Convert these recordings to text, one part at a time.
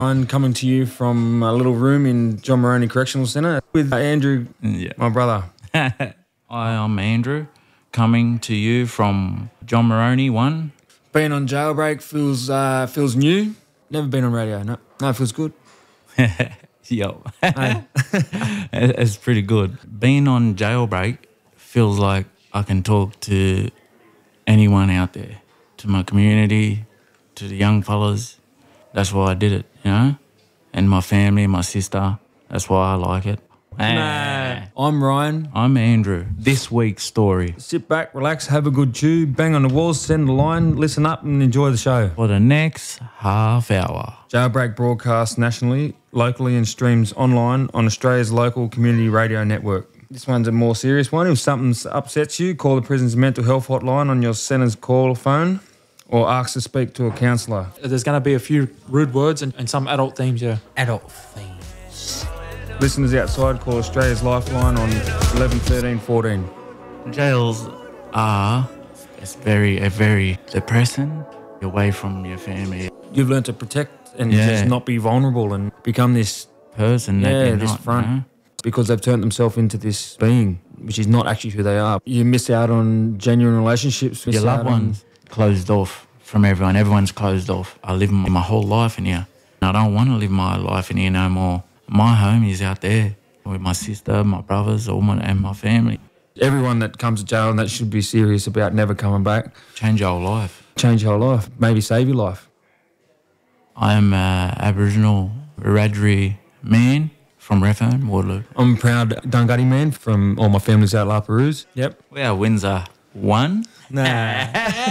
I'm coming to you from a little room in John Moroney Correctional Centre with Andrew, my brother. Hi, I'm Andrew, coming to you from John Moroney 1. Being on Jailbreak feels new. Never been on radio, no. No, it feels good. Yo. It's pretty good. Being on Jailbreak feels like I can talk to anyone out there, to my community, to the young fellas. That's why I did it, you know? And my family, my sister. That's why I like it. I'm Ryan. I'm Andrew. This week's story. Sit back, relax, have a good chew, bang on the walls, send a line, listen up and enjoy the show. For the next half hour. Jailbreak broadcasts nationally, locally and streams online on Australia's local community radio network. This one's a more serious one. If something upsets you, call the prison's mental health hotline on your centre's call phone or ask to speak to a counsellor. There's going to be a few rude words and some adult themes, yeah. Adult themes. Listeners outside, call Australia's Lifeline on 11 13 14. Jails are very depressing. Away from your family. You've learned to protect and just not be vulnerable and become this person that you're this not, front. you know? Because they've turned themselves into this being, which is not actually who they are. You miss out on genuine relationships. Your loved ones closed off from everyone. Everyone's closed off. I live my whole life in here. I don't want to live my life in here no more. My home is out there with my sister, my brothers, and my family. Everyone that comes to jail and that should be serious about never coming back. Change your whole life. Change your whole life. Maybe save your life. I am an Aboriginal Wiradjuri man from Redfern, Waterloo. I'm a proud Dunghutti man from all my family's out La Perouse. Yep. We are Windsor 1. Nah.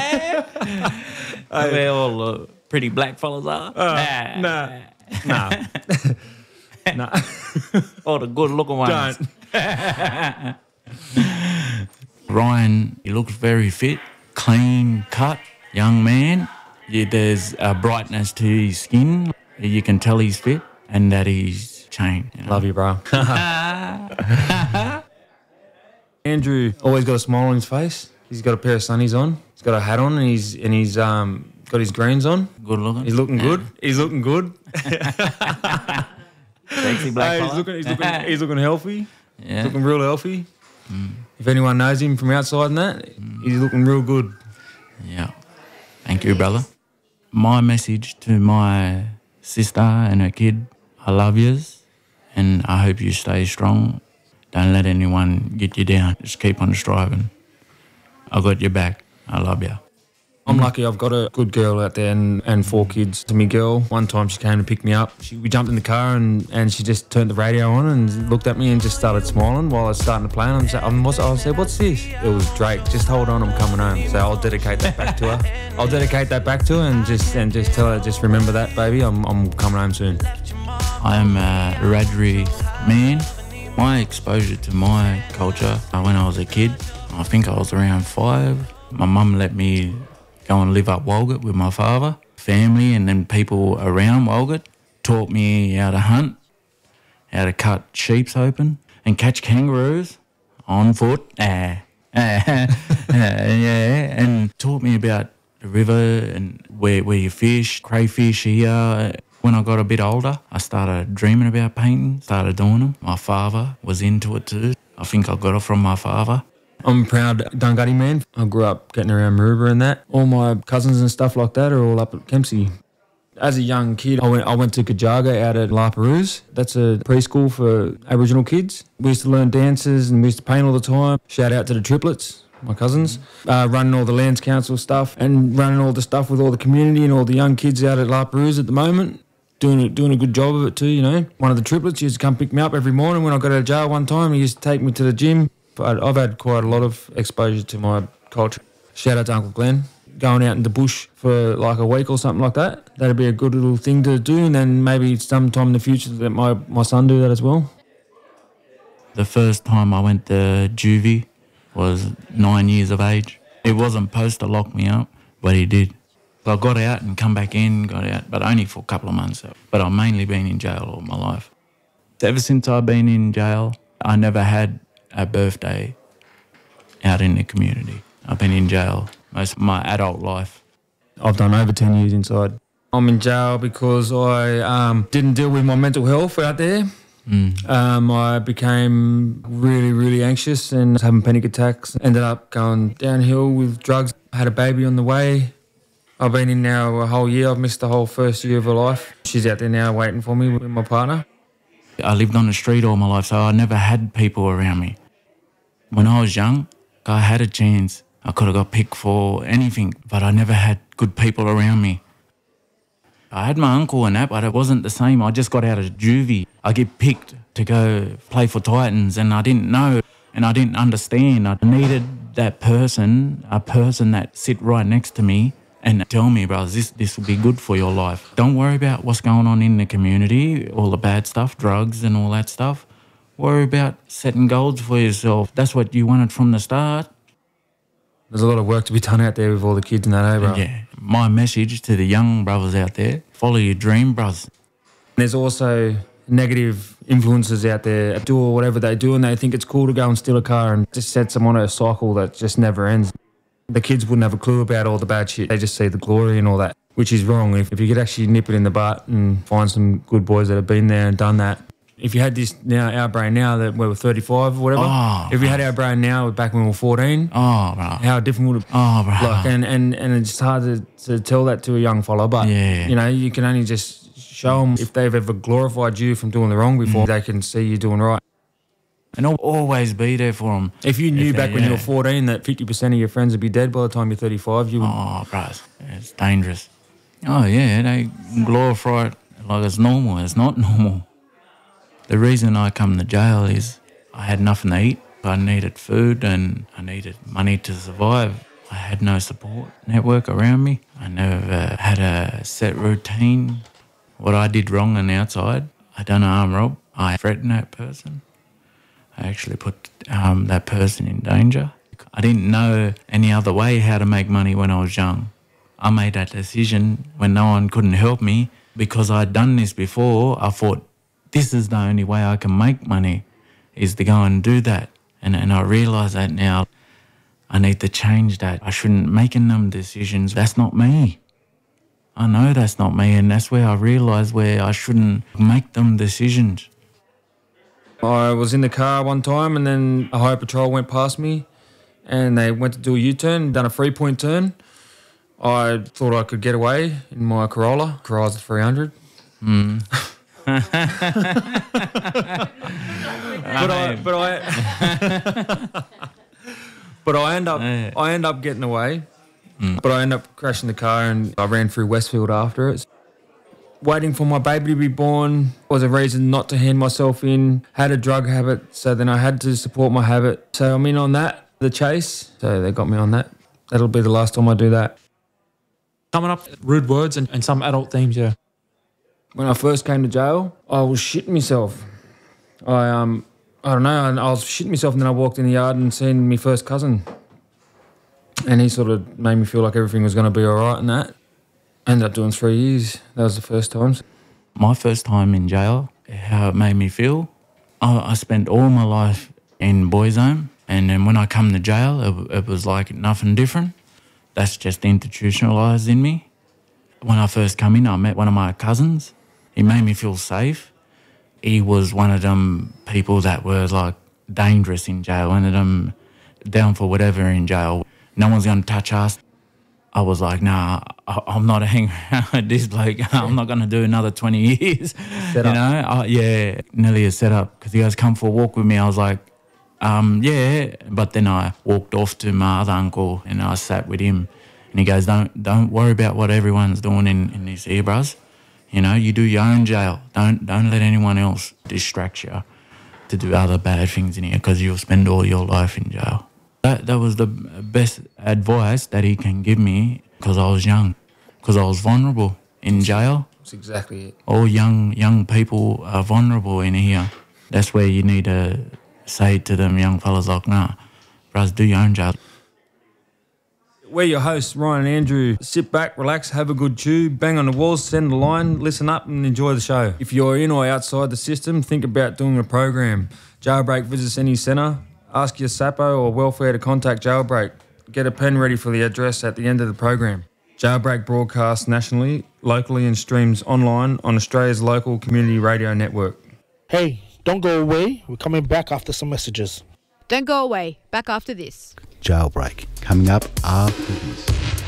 Where all the pretty black fellas are. Nah. Nah. All the good looking ones. Don't. Ryan, he looks very fit, clean cut, young man. Yeah, there's a brightness to his skin. You can tell he's fit and that he's chained. You know? Love you, bro. Andrew always got a smile on his face. He's got a pair of sunnies on. He's got a hat on and he's got his greens on. Good looking. He's looking good. He's looking good. Sexy black Hey, he's looking healthy. Yeah. He's looking real healthy. If anyone knows him from outside and that, he's looking real good. Yeah. Thank you, brother. My message to my sister and her kid, I love yous and I hope you stay strong. Don't let anyone get you down. Just keep on striving. I got your back. I love you. I'm lucky I've got a good girl out there and 4 kids to me girl. One time she came to pick me up. We jumped in the car and she just turned the radio on and looked at me and just started smiling while I was starting to play. And I said, what's this? It was Drake. Just hold on, I'm coming home. So I'll dedicate that back to her. I'll dedicate that back to her and just tell her, just remember that, baby. I'm coming home soon. I am a Wiradjuri man. My exposure to my culture when I was a kid, I think I was around 5. My mum let me go and live up Walgett with my father, family, and then people around Walgett taught me how to hunt, how to cut sheeps open and catch kangaroos on foot. Yeah, and taught me about the river and where you fish, crayfish here. When I got a bit older, I started dreaming about painting, started doing them. My father was into it too. I think I got it from my father. I'm a proud Dunghutti man. I grew up getting around Maroubra and that. All my cousins and stuff like that are all up at Kempsey. As a young kid, I went to Kajaga out at La Perouse. That's a preschool for Aboriginal kids. We used to learn dances and we used to paint all the time. Shout out to the triplets, my cousins. Running all the Lands Council stuff and running all the stuff with all the community and all the young kids out at La Perouse at the moment. Doing a good job of it too, you know. One of the triplets used to come pick me up every morning when I got out of jail one time. He used to take me to the gym. But I've had quite a lot of exposure to my culture. Shout out to Uncle Glenn. Going out in the bush for like a week or something like that. That'd be a good little thing to do, and then maybe sometime in the future let my son do that as well. The first time I went to juvie was 9 years of age. He wasn't supposed to lock me up, but he did. So I got out and come back in, but only for a couple of months. But I've mainly been in jail all my life. Ever since I've been in jail, I never had a birthday out in the community. I've been in jail most of my adult life. I've done over 10 years inside. I'm in jail because I didn't deal with my mental health out there. I became really, really anxious and was having panic attacks. Ended up going downhill with drugs. I had a baby on the way. I've been in now a whole year. I've missed the whole first year of her life. She's out there now waiting for me with my partner. I lived on the street all my life, so I never had people around me. When I was young, I had a chance. I could have got picked for anything, but I never had good people around me. I had my uncle and that, but it wasn't the same. I just got out of juvie. I get picked to go play for Titans, and I didn't know and I didn't understand. I needed that person, a person that sit right next to me and tell me, brothers, this will be good for your life. Don't worry about what's going on in the community, all the bad stuff, drugs and all that stuff. Worry about setting goals for yourself. That's what you wanted from the start. There's a lot of work to be done out there with all the kids and that, eh, bro? Yeah. My message to the young brothers out there, follow your dream, brothers. There's also negative influences out there, do whatever they do, and they think it's cool to go and steal a car and just sets them on a cycle that just never ends. The kids wouldn't have a clue about all the bad shit. They just see the glory and all that, which is wrong. If you could actually nip it in the butt and find some good boys that have been there and done that. If you had this now, our brain now that we were 35 or whatever, if we had our brain now back when we were 14, how different would it be? Like, and it's hard to tell that to a young fella, but you know, you can only just show them if they've ever glorified you from doing the wrong before, they can see you doing right. And I'll always be there for them. If you knew back when you were 14 that 50% of your friends would be dead by the time you're 35, you would... Oh, bros, it's dangerous. Oh, yeah, they glorify it like it's normal. It's not normal. The reason I come to jail is I had nothing to eat. I needed food and I needed money to survive. I had no support network around me. I never had a set routine. What I did wrong on the outside, I done an armed rob. I threatened that person. I actually put that person in danger. I didn't know any other way how to make money when I was young. I made that decision when no one couldn't help me because I'd done this before. I thought, this is the only way I can make money, is to go and do that. And I realise that now. I need to change that. I shouldn't be making them decisions. That's not me. I know that's not me, and that's where I realised where I shouldn't make them decisions. I was in the car one time and then a highway patrol went past me and they went to do a U-turn, done a 3-point turn. I thought I could get away in my Corolla. Corolla's a 300. But I end up getting away. But I end up crashing the car and I ran through Westfield after it. Waiting for my baby to be born was a reason not to hand myself in. Had a drug habit, so then I had to support my habit. So I'm in on that, the chase. So they got me on that. That'll be the last time I do that. Coming up, rude words and some adult themes, yeah. When I first came to jail, I was shitting myself. I don't know, I was shitting myself and then I walked in the yard and seen my first cousin. And he sort of made me feel like everything was going to be all right and that. I ended up doing 3 years. That was the first time. My first time in jail, how it made me feel, I spent all my life in boys' home, and then when I come to jail, it was like nothing different. That's just institutionalised in me. When I first come in, I met one of my cousins. He made me feel safe. He was one of them people that were like dangerous in jail, one of them down for whatever in jail. No one's going to touch us. I was like, nah, I'm not hanging around with this bloke. I'm not going to do another 20 years. Nearly a setup. Because he goes, come for a walk with me. I was like, yeah. But then I walked off to my other uncle and I sat with him. And he goes, don't worry about what everyone's doing in this here, bros. You know, you do your own jail. Don't let anyone else distract you to do other bad things in here because you'll spend all your life in jail. That was the best advice that he can give me because I was young, because I was vulnerable in jail. That's exactly it. All young people are vulnerable in here. That's where you need to say to them young fellas like, nah, bros, do your own jail. We're your hosts, Ryan and Andrew. Sit back, relax, have a good chew, bang on the walls, send a line, listen up and enjoy the show. If you're in or outside the system, think about doing a program. Jailbreak visits any centre. Ask your SAPO or welfare to contact Jailbreak. Get a pen ready for the address at the end of the program. Jailbreak broadcasts nationally, locally and streams online on Australia's local community radio network. Hey, don't go away. We're coming back after some messages. Don't go away. Back after this. Jailbreak, coming up after this.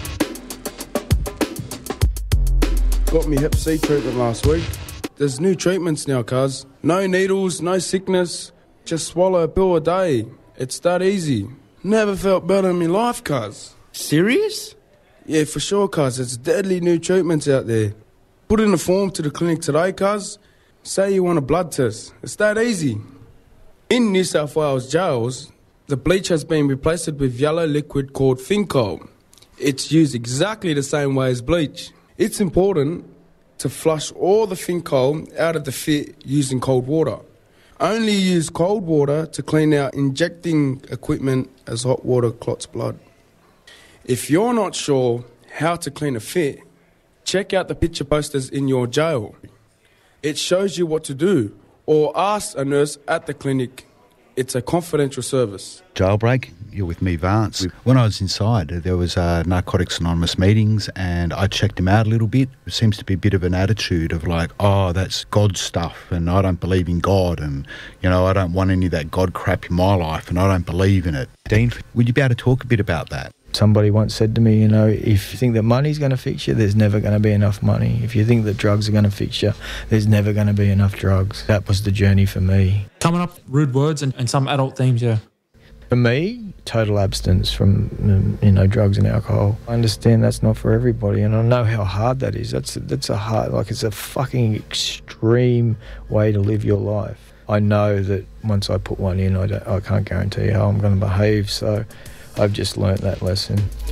Got me hep C treatment last week. There's new treatments now, cuz. No needles, no sickness. Just swallow a pill a day. It's that easy. Never felt better in my life, cuz. Serious? Yeah, for sure, cuz. It's deadly new treatments out there. Put in a form to the clinic today, cuz. Say you want a blood test. It's that easy. In New South Wales jails, the bleach has been replaced with yellow liquid called Fincol. It's used exactly the same way as bleach. It's important to flush all the Fincol out of the fit using cold water. Only use cold water to clean out injecting equipment as hot water clots blood. If you're not sure how to clean a fit, check out the picture posters in your jail. It shows you what to do, or ask a nurse at the clinic. It's a confidential service. Jailbreak, you're with me, Vance. When I was inside, there was Narcotics Anonymous meetings, and I checked him out a little bit. It seems to be a bit of an attitude of like, oh, that's God stuff, and I don't believe in God, and, you know, I don't want any of that God crap in my life, and I don't believe in it. Dean, would you be able to talk a bit about that? Somebody once said to me, you know, if you think that money's going to fix you, there's never going to be enough money. If you think that drugs are going to fix you, there's never going to be enough drugs. That was the journey for me. Coming up, rude words and some adult themes, yeah. For me, total abstinence from, drugs and alcohol. I understand that's not for everybody, and I know how hard that is. That's a hard, like, it's a fucking extreme way to live your life. I know that once I put one in, I can't guarantee how I'm going to behave, so I've just learnt that lesson.